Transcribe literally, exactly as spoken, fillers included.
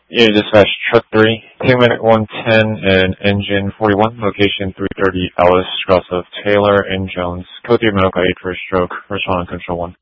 Yeah, dispatch truck three, two minute one ten and engine forty-one, location three thirty Ellis, Strauss of Taylor and Jones. Code three medical aid for a stroke. Respond on control one.